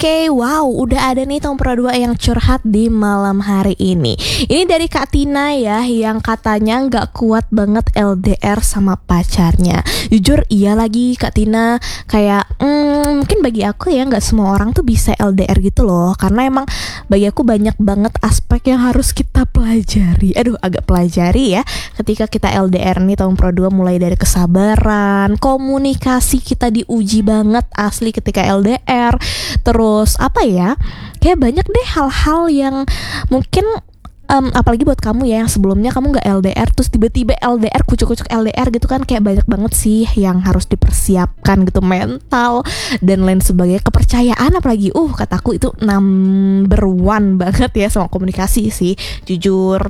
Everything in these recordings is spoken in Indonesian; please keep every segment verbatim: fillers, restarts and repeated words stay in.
Oke, wow, udah ada nih Tompro dua yang curhat di malam hari ini. Ini dari Kak Tina ya, yang katanya nggak kuat banget L D R sama pacarnya. Jujur iya lagi Kak Tina, kayak hmm, mungkin bagi aku ya nggak semua orang tuh bisa L D R gitu loh. Karena emang bagi aku banyak banget aspek yang harus kita pelajari. Aduh, agak pelajari ya. Ketika kita L D R nih Tompro dua, mulai dari kesabaran, komunikasi kita diuji banget asli ketika L D R. Terus apa ya, kayak banyak deh hal-hal yang mungkin um, apalagi buat kamu ya yang sebelumnya kamu gak L D R terus tiba-tiba L D R, kucuk-kucuk L D R gitu kan, kayak banyak banget sih yang harus dipersiapkan gitu, mental dan lain sebagainya, kepercayaan apalagi. Uh kataku itu number one banget ya sama komunikasi sih, jujur.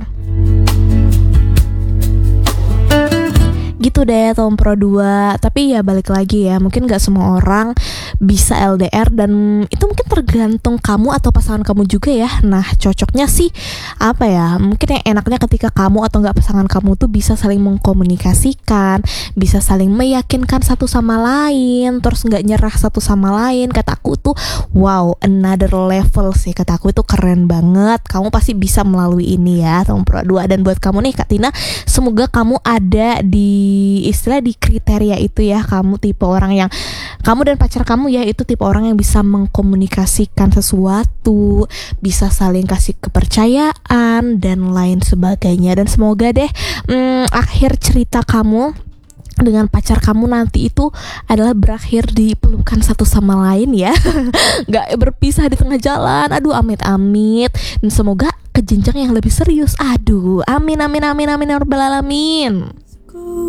Gitu deh Tompro dua. Tapi ya balik lagi ya, mungkin gak semua orang bisa L D R, dan itu mungkin tergantung kamu atau pasangan kamu juga ya. Nah cocoknya sih apa ya, mungkin yang enaknya ketika kamu atau gak pasangan kamu tuh bisa saling mengkomunikasikan, bisa saling meyakinkan satu sama lain, terus gak nyerah satu sama lain. Kataku tuh wow, another level sih, kataku itu keren banget. Kamu pasti bisa melalui ini ya Tompro dua. Dan buat kamu nih Kak Tina, semoga kamu ada di istilah di kriteria itu ya. Kamu tipe orang yang, kamu dan pacar kamu ya, itu tipe orang yang bisa mengkomunikasikan sesuatu, bisa saling kasih kepercayaan dan lain sebagainya. Dan semoga deh hmm, akhir cerita kamu dengan pacar kamu nanti itu adalah berakhir di pelukan satu sama lain ya. Gak berpisah di tengah jalan. Aduh, amit-amit. Dan semoga ke jenjang yang lebih serius. Aduh, amin amin amin amin ya rabbal alamin.